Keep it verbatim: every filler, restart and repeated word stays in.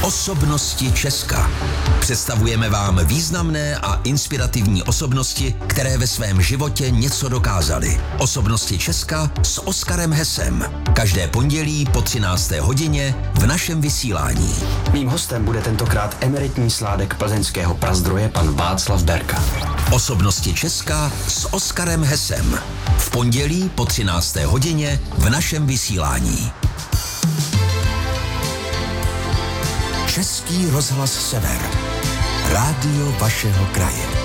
Osobnosti Česka. Představujeme vám významné a inspirativní osobnosti, které ve svém životě něco dokázaly. Osobnosti Česka s Oskarem Hesem. Každé pondělí po třinácté hodině v našem vysílání. Mým hostem bude tentokrát emeritní sládek plzeňského Prazdroje pan Václav Berka. Osobnosti Česka s Oskarem Hesem. V pondělí po třinácté hodině v našem vysílání. Český rozhlas Sever. Rádio vašeho kraje.